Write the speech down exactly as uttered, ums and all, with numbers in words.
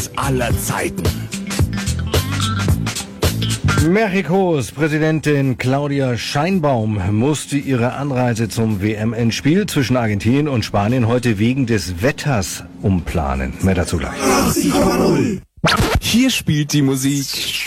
aller Zeiten. Mexikos Präsidentin Claudia Sheinbaum musste ihre Anreise zum W M-Endspiel zwischen Argentinien und Spanien heute wegen des Wetters umplanen. Mehr dazu gleich. Hier spielt die Musik